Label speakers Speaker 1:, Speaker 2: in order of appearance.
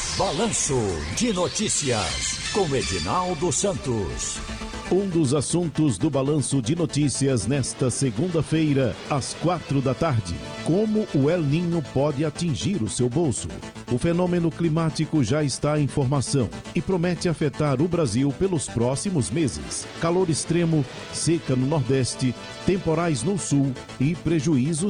Speaker 1: Balanço de Notícias, com Edinaldo Santos.
Speaker 2: Um dos assuntos do Balanço de Notícias nesta segunda-feira, às 4 da tarde. Como o El Niño pode atingir o seu bolso? O fenômeno climático já está em formação e promete afetar o Brasil pelos próximos meses. Calor extremo, seca no Nordeste, temporais no Sul e prejuízos